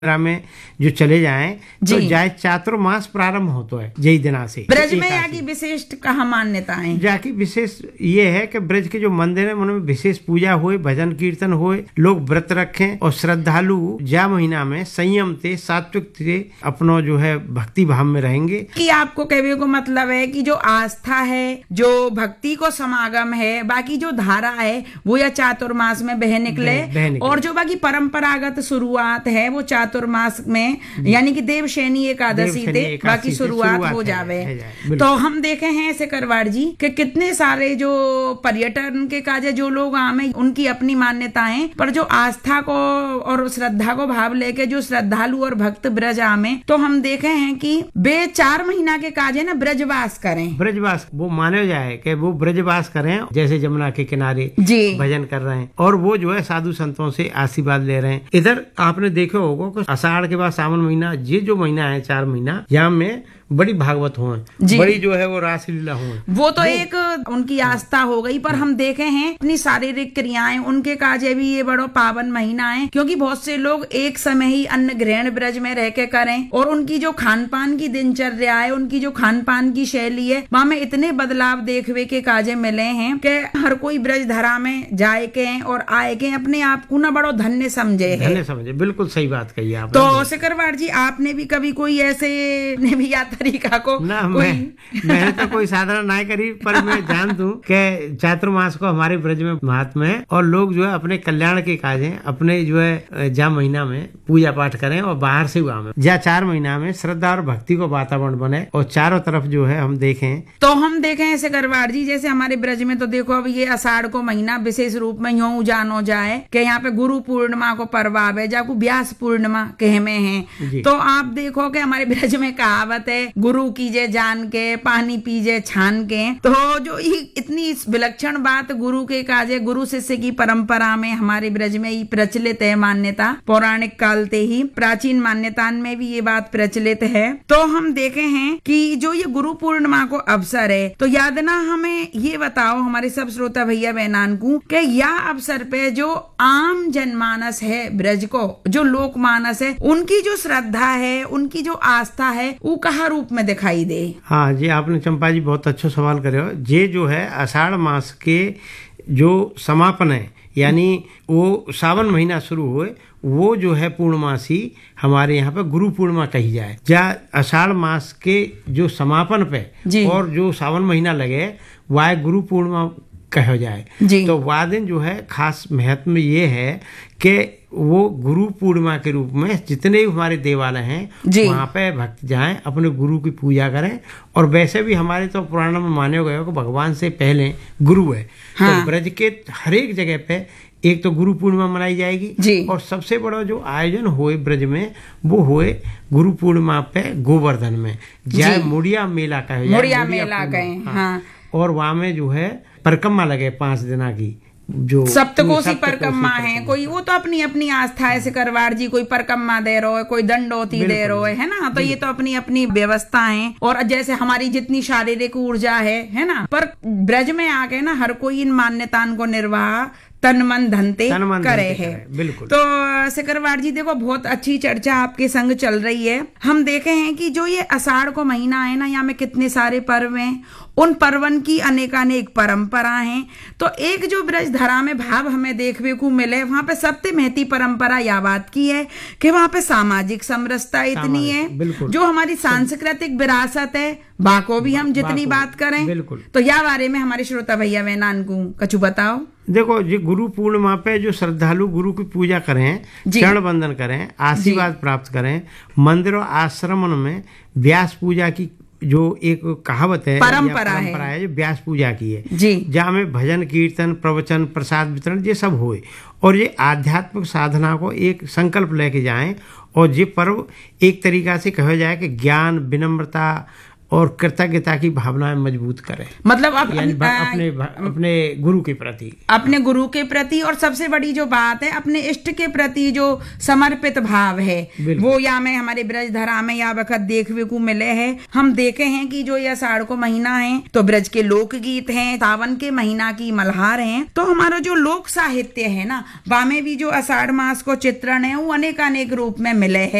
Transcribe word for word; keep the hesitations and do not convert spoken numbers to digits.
में जो चले जाएं तो जाए चातुर्मास प्रारंभ होता है जय दिना से। ब्रज में या की विशेष कहा मान्यताएं जाकी विशेष ये है कि ब्रज के जो मंदिर है उनमें विशेष पूजा हुए, भजन कीर्तन हुए, लोग व्रत रखें और श्रद्धालु जा महीना में संयम से सात्विक से अपनो जो है भक्ति भाव में रहेंगे। कि आपको कहने को मतलब है कि जो आस्था है, जो भक्ति को समागम है, बाकी जो धारा है वो या चातुर्मास में बह निकले, बह, बह निकले। और जो बाकी परंपरागत शुरुआत है वो चातुर्मास में यानी कि देवशैनी एकादशी से बाकी शुरुआत हो जावे। तो हम देखे हैं ऐसे करवाड़ जी कि कितने सारे जो पर्यटन के काजे जो लोग आमे उनकी अपनी मान्यताएं, पर जो आस्था को और श्रद्धा को भाव लेके जो श्रद्धालु और भक्त ब्रज आमे तो हम देखे हैं कि वे चार महीना के काजे ना ब्रजवास करें। ब्रजवास वो माने जाए कि वो ब्रजवास करें, जैसे जमुना के किनारे जी भजन कर रहे हैं और वो जो है साधु संतों से आशीर्वाद ले रहे हैं। इधर आपने देखा होगा कि आषाढ़ के बाद सावन महीना, ये जो महीना है चार महीना, यहाँ में बड़ी भागवत हो, बड़ी जो है वो रासलीला हो, वो तो वो, एक उनकी आस्था हो गई। पर हम देखे हैं अपनी शारीरिक क्रियाएं उनके काजे भी ये बड़ो पावन महीना है, क्योंकि बहुत से लोग एक समय ही अन्न ग्रहण ब्रज में रह के करें और उनकी जो खान पान की दिनचर्या है, उनकी जो खान पान की शैली है, वहाँ में इतने बदलाव देखने के काजे मिले हैं कि हर कोई ब्रज धरा में जाए के और आए के अपने आप को ना बड़ो धन्य समझे है। धन्य समझे, बिल्कुल सही बात कही आप। तो सिकरवाड़ जी आपने भी कभी कोई ऐसे ने भी यात्रा तरीका को ना मैं मैंने तो कोई साधना नहीं करी, पर मैं जान दूं कि चातुर्मास को हमारे ब्रज में महात्मा है और लोग जो है अपने कल्याण के काजें अपने जो है जा महीना में पूजा पाठ करें और बाहर से हुआ में जा चार महीना में श्रद्धा और भक्ति को वातावरण बने और चारों तरफ जो है हम देखें। तो हम देखें ऐसे करवाड़ जी जैसे हमारे ब्रज में तो देखो अब ये आषाढ़ को महीना विशेष रूप में यूं जानो जाए कि यहाँ पे गुरु पूर्णिमा को पर्वाव है, जाको व्यास पूर्णिमा कहमे है। तो आप देखो कि हमारे ब्रज में कहावत है गुरु कीजे जान के पानी पीजे छान के। तो जो ये इतनी विलक्षण बात गुरु के काजे गुरु शिष्य की परंपरा में हमारे ब्रज में ही प्रचलित है मान्यता, पौराणिक काल से ही प्राचीन मान्यता में भी ये बात प्रचलित है। तो हम देखे हैं कि जो ये गुरु पूर्णिमा को अवसर है तो याद ना हमें ये बताओ हमारे सब श्रोता भैया बहनान को कि यह अवसर पे जो आम जनमानस है ब्रज को, जो लोक मानस है, उनकी जो श्रद्धा है, उनकी जो आस्था है वो कहा रूप में दिखाई दे। हाँ जी, आपने चंपा जी बहुत अच्छा सवाल करे हो। ये जो है आषाढ़ मास के जो समापन है यानी वो सावन महीना शुरू हुए वो जो है पूर्णमासी हमारे यहाँ पे गुरु पूर्णिमा कही जाए। जा आषाढ़ मास के जो समापन पे और जो सावन महीना लगे वह गुरु पूर्णिमा कहा जाए। तो वह दिन जो है खास महत्व ये है कि वो गुरु पूर्णिमा के रूप में जितने भी हमारे देवालय हैं वहाँ पे भक्त जाएं, अपने गुरु की पूजा करें। और वैसे भी हमारे तो पुराणों में माने गए कि भगवान से पहले गुरु है। हाँ। तो ब्रज के हर एक जगह पे एक तो गुरु पूर्णिमा मनाई जाएगी और सबसे बड़ा जो आयोजन हुए ब्रज में वो हुए गुरु पूर्णिमा पे गोवर्धन में जय मुड़िया मेला का है, मुड़िया मेला गए। हाँ। और वहाँ में जो है परिक्रमा लगे पांच दिना की, जो सप्तकोशी परिक्रमा है। कोई वो तो अपनी अपनी आस्था है सिकरवाड़ जी, कोई परिक्रमा दे रहा है, कोई दंडोती दे रहा है, है ना। तो ये तो अपनी अपनी व्यवस्था है और जैसे हमारी जितनी शारीरिक ऊर्जा है है ना, पर ब्रज में आके ना हर कोई इन मान्यताओं को निर्वाह तन मन धनते करे है। बिल्कुल। तो सिकरवाड़ जी देखो बहुत अच्छी चर्चा आपके संग चल रही है। हम देखे हैं कि जो ये आषाढ़ को महीना है ना, यहाँ में कितने सारे पर्व हैं, उन पर्वन की अनेकानेक परंपरा हैं। तो एक जो ब्रज धरा में भाव हमें देखने को मिले वहां पे सबसे महती परंपरा यह बात की है कि वहां पे सामाजिक समरसता इतनी है, जो हमारी सांस्कृतिक विरासत है बाको भी हम जितनी बात करें तो यह बारे में हमारे श्रोता भैया बहनान को कछु बताओ। देखो ये गुरु पूर्णिमा पे जो श्रद्धालु गुरु की पूजा करें, चरण वंदन करें, आशीर्वाद प्राप्त करें, मंदिरों आश्रमों में व्यास पूजा की जो एक कहावत है परंपरा है, है जो व्यास पूजा की है जी, जहाँ में भजन कीर्तन प्रवचन प्रसाद वितरण ये सब हुए और ये आध्यात्मिक साधना को एक संकल्प लेके जाएं। और ये पर्व एक तरीका से कहा जाए कि ज्ञान, विनम्रता और कृतज्ञता की भावनाएं मजबूत करें, मतलब अब यानी अपने अपने गुरु के प्रति अपने गुरु के प्रति, और सबसे बड़ी जो बात है अपने इष्ट के प्रति जो समर्पित भाव है वो या में हमारे ब्रज धरा में या वक्त देखने को मिले है। हम देखे हैं कि जो ये आषाढ़ को महीना है तो ब्रज के लोकगीत हैं, सावन के महीना की मल्हार हैं, तो हमारा जो लोक साहित्य है ना, वामे भी जो आषाढ़ मास को चित्रण है वो अनेक अनेक रूप में मिले है।